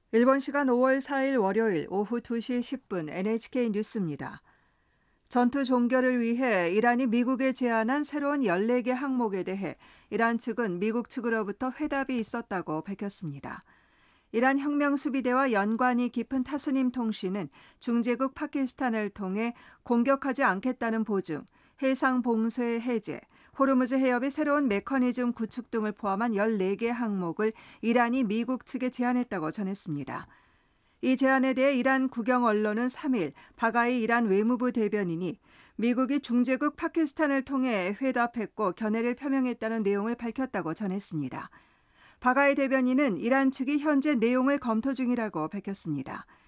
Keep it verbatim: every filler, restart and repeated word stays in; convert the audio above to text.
일본 시간 오월 사일 월요일 오후 두 시 십 분 엔에이치케이 뉴스입니다. 전투 종결을 위해 이란이 미국에 제안한 새로운 열네 개 항목에 대해 이란 측은 미국 측으로부터 회답이 있었다고 밝혔습니다. 이란 혁명수비대와 연관이 깊은 타스님 통신은 중재국 파키스탄을 통해 공격하지 않겠다는 보증, 해상 봉쇄 해제, 호르무즈 해협의 새로운 메커니즘 구축 등을 포함한 열네 개 항목을 이란이 미국 측에 제안했다고 전했습니다. 이 제안에 대해 이란 국영 언론은 삼일 바가이 이란 외무부 대변인이 미국이 중재국 파키스탄을 통해 회답했고 견해를 표명했다는 내용을 밝혔다고 전했습니다. 바가이 대변인은 이란 측이 현재 내용을 검토 중이라고 밝혔습니다.